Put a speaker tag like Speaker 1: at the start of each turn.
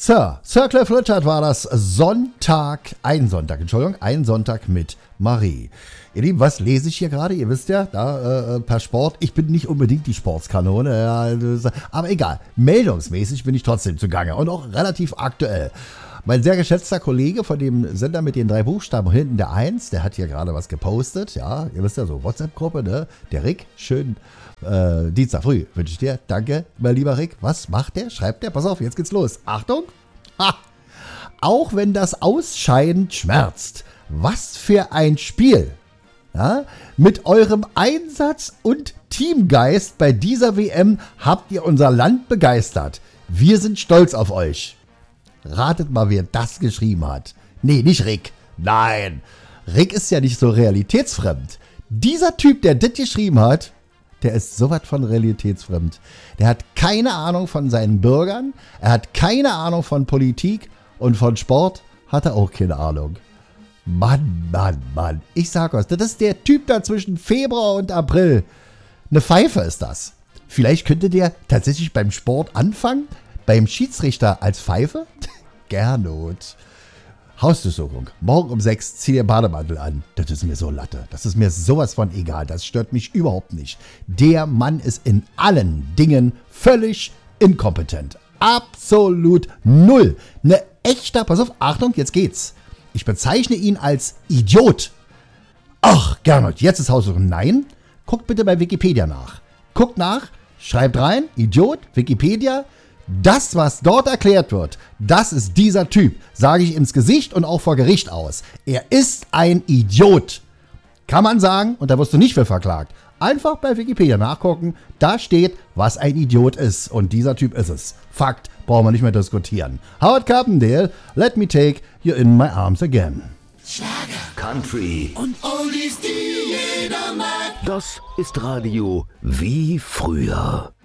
Speaker 1: Sir Cliff Richard war das ein Sonntag mit Marie. Ihr Lieben, was lese ich hier gerade? Ihr wisst ja, da per Sport, ich bin nicht unbedingt die Sportskanone, aber egal, meldungsmäßig bin ich trotzdem zugange und auch relativ aktuell. Mein sehr geschätzter Kollege von dem Sender mit den 3 Buchstaben hinten der 1, der hat hier gerade was gepostet, ja, ihr wisst ja, so WhatsApp-Gruppe, ne? Der Rick, schön Dienstag früh wünsche ich dir. Danke, mein lieber Rick. Was macht der? Schreibt der? Pass auf, jetzt geht's los. Achtung! Ha! Auch wenn das Ausscheiden schmerzt. Was für ein Spiel! Ja? Mit eurem Einsatz und Teamgeist bei dieser WM habt ihr unser Land begeistert. Wir sind stolz auf euch. Ratet mal, wer das geschrieben hat. Nee, nicht Rick. Nein. Rick ist ja nicht so realitätsfremd. Dieser Typ, der das geschrieben hat, der ist sowas von realitätsfremd. Der hat keine Ahnung von seinen Bürgern, er hat keine Ahnung von Politik und von Sport hat er auch keine Ahnung. Mann. Ich sag euch, das ist der Typ da zwischen Februar und April. Eine Pfeife ist das. Vielleicht könnte der tatsächlich beim Sport anfangen, beim Schiedsrichter als Pfeife? Gernot. Hausdurchsuchung. Morgen um 6 zieh dir Bademantel an. Das ist mir so Latte. Das ist mir sowas von egal. Das stört mich überhaupt nicht. Der Mann ist in allen Dingen völlig inkompetent. Absolut null. Ne echter, pass auf, Achtung, jetzt geht's. Ich bezeichne ihn als Idiot. Ach, Gernot, jetzt ist Hausdurchsuchung. Nein, guckt bitte bei Wikipedia nach. Guckt nach, schreibt rein, Idiot, Wikipedia. Das, was dort erklärt wird, das ist dieser Typ, sage ich ins Gesicht und auch vor Gericht aus. Er ist ein Idiot. Kann man sagen, und da wirst du nicht für verklagt. Einfach bei Wikipedia nachgucken, da steht, was ein Idiot ist. Und dieser Typ ist es. Fakt, brauchen wir nicht mehr diskutieren. Howard Carpendale, let me take you in my arms again.
Speaker 2: Schlager, Country und Oldies, die jeder mag. Das ist Radio wie früher.